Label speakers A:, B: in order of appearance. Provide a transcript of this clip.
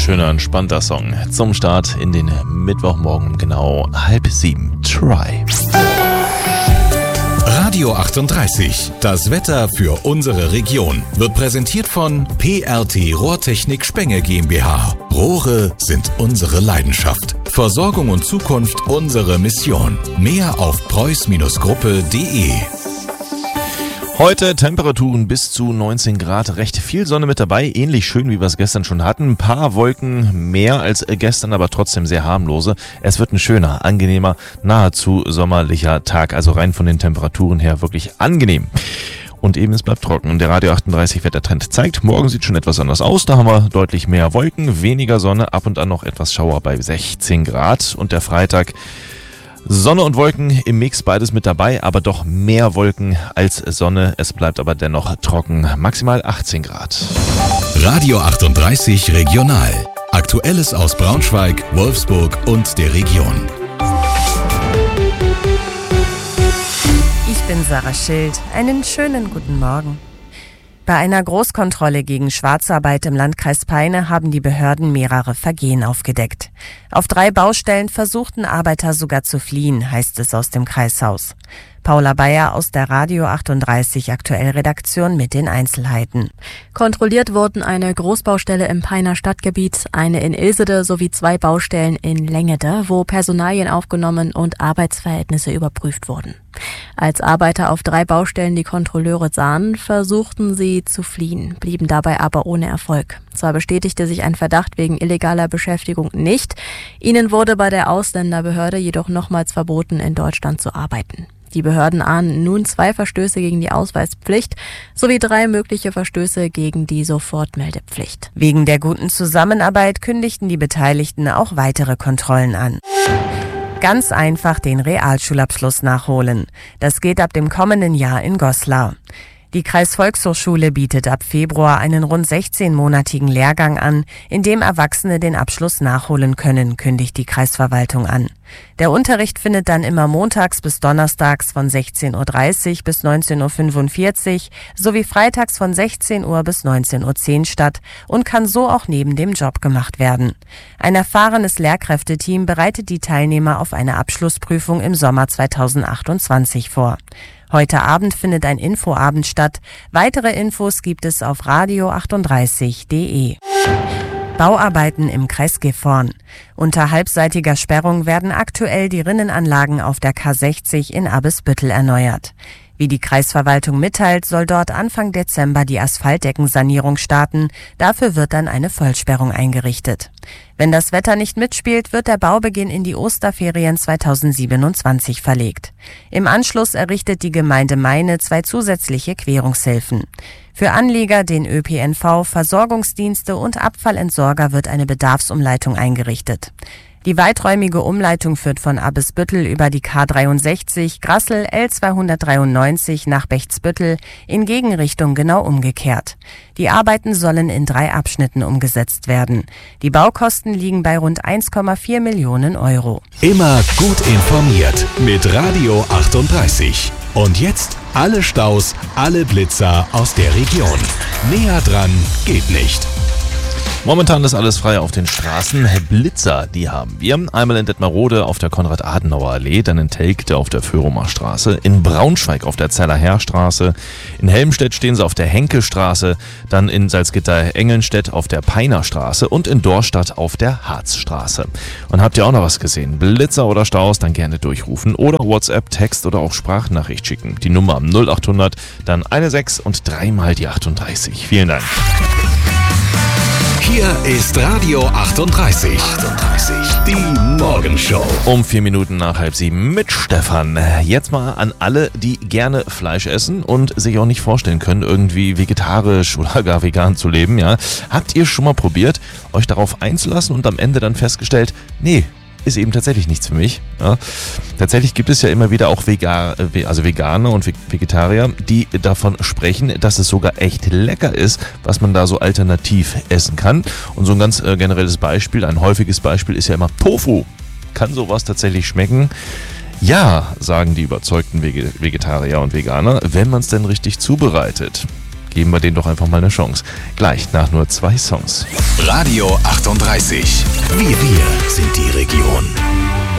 A: schöner, entspannter Song zum Start in den Mittwochmorgen um genau 6:30. Try.
B: Radio 38, das Wetter für unsere Region, wird präsentiert von PRT Rohrtechnik Spenge GmbH. Rohre sind unsere Leidenschaft. Versorgung und Zukunft unsere Mission. Mehr auf preuß-gruppe.de.
A: Heute Temperaturen bis zu 19 Grad, recht viel Sonne mit dabei, ähnlich schön wie wir es gestern schon hatten. Ein paar Wolken mehr als gestern, aber trotzdem sehr harmlose. Es wird ein schöner, angenehmer, nahezu sommerlicher Tag, also rein von den Temperaturen her wirklich angenehm. Und eben, es bleibt trocken. Der Radio 38 Wettertrend zeigt, morgen sieht schon etwas anders aus. Da haben wir deutlich mehr Wolken, weniger Sonne, ab und an noch etwas Schauer bei 16 Grad. Und der Freitag, Sonne und Wolken im Mix, beides mit dabei, aber doch mehr Wolken als Sonne. Es bleibt aber dennoch trocken, maximal 18 Grad.
B: Radio 38 Regional. Aktuelles aus Braunschweig, Wolfsburg und der Region.
C: Ich bin Sarah Schild. Einen schönen guten Morgen. Bei einer Großkontrolle gegen Schwarzarbeit im Landkreis Peine haben die Behörden mehrere Vergehen aufgedeckt. Auf 3 Baustellen versuchten Arbeiter sogar zu fliehen, heißt es aus dem Kreishaus. Paula Bayer aus der Radio 38 Aktuell-Redaktion mit den Einzelheiten.
D: Kontrolliert wurden eine Großbaustelle im Peiner Stadtgebiet, eine in Ilsede sowie 2 Baustellen in Längede, wo Personalien aufgenommen und Arbeitsverhältnisse überprüft wurden. Als Arbeiter auf 3 Baustellen die Kontrolleure sahen, versuchten sie zu fliehen, blieben dabei aber ohne Erfolg. Zwar bestätigte sich ein Verdacht wegen illegaler Beschäftigung nicht, ihnen wurde bei der Ausländerbehörde jedoch nochmals verboten, in Deutschland zu arbeiten. Die Behörden ahnen nun 2 Verstöße gegen die Ausweispflicht sowie 3 mögliche Verstöße gegen die Sofortmeldepflicht.
C: Wegen der guten Zusammenarbeit kündigten die Beteiligten auch weitere Kontrollen an. Ganz einfach den Realschulabschluss nachholen. Das geht ab dem kommenden Jahr in Goslar. Die Kreisvolkshochschule bietet ab Februar einen rund 16-monatigen Lehrgang an, in dem Erwachsene den Abschluss nachholen können, kündigt die Kreisverwaltung an. Der Unterricht findet dann immer montags bis donnerstags von 16:30 Uhr bis 19:45 Uhr sowie freitags von 16 Uhr bis 19:10 Uhr statt und kann so auch neben dem Job gemacht werden. Ein erfahrenes Lehrkräfteteam bereitet die Teilnehmer auf eine Abschlussprüfung im Sommer 2028 vor. Heute Abend findet ein Infoabend statt. Weitere Infos gibt es auf radio38.de. Bauarbeiten im Kreis Gifhorn. Unter halbseitiger Sperrung werden aktuell die Rinnenanlagen auf der K60 in Abbesbüttel erneuert. Wie die Kreisverwaltung mitteilt, soll dort Anfang Dezember die Asphaltdeckensanierung starten. Dafür wird dann eine Vollsperrung eingerichtet. Wenn das Wetter nicht mitspielt, wird der Baubeginn in die Osterferien 2027 verlegt. Im Anschluss errichtet die Gemeinde Meine 2 zusätzliche Querungshilfen. Für Anlieger, den ÖPNV, Versorgungsdienste und Abfallentsorger wird eine Bedarfsumleitung eingerichtet. Die weiträumige Umleitung führt von Abbesbüttel über die K63 Grassel L293 nach Bechtsbüttel in Gegenrichtung genau umgekehrt. Die Arbeiten sollen in 3 Abschnitten umgesetzt werden. Die Baukosten liegen bei rund 1,4 Millionen Euro.
B: Immer gut informiert mit Radio 38. Und jetzt alle Staus, alle Blitzer aus der Region. Näher dran geht nicht.
A: Momentan ist alles frei auf den Straßen. Blitzer, die haben wir. Einmal in Detmarode auf der Konrad-Adenauer-Allee, dann in Telgte auf der Föhrumer Straße, in Braunschweig auf der Zellerherr-Straße, in Helmstedt stehen sie auf der Henke-Straße, dann in Salzgitter-Engelnstedt auf der Peiner Straße und in Dorstadt auf der Harzstraße. Und habt ihr auch noch was gesehen? Blitzer oder Staus, dann gerne durchrufen oder WhatsApp, Text oder auch Sprachnachricht schicken. Die Nummer 0800, dann 16 und 3 mal die 38. Vielen Dank.
B: Hier ist Radio 38. Die Morgenshow.
A: Um 4 Minuten nach 6:30 mit Stefan. Jetzt mal an alle, die gerne Fleisch essen und sich auch nicht vorstellen können, irgendwie vegetarisch oder gar vegan zu leben. Ja? Habt ihr schon mal probiert, euch darauf einzulassen und am Ende dann festgestellt, nee, ist eben tatsächlich nichts für mich. Ja. Tatsächlich gibt es ja immer wieder auch Veganer und Vegetarier, die davon sprechen, dass es sogar echt lecker ist, was man da so alternativ essen kann. Und so ein ganz generelles Beispiel, ein häufiges Beispiel ist ja immer Tofu. Kann sowas tatsächlich schmecken? Ja, sagen die überzeugten Vegetarier und Veganer, wenn man es denn richtig zubereitet. Geben wir denen doch einfach mal eine Chance. Gleich nach nur 2 Songs.
B: Radio 38. Wir sind die